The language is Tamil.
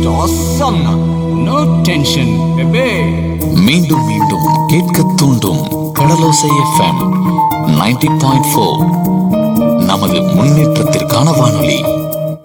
awesome. No tension, baby. மீண்டும் மீண்டும் கேட்க தூண்டும் கடலோசை எஃப்எம் 90.4. நமது முன்னேற்றத்திற்கான வானொலி.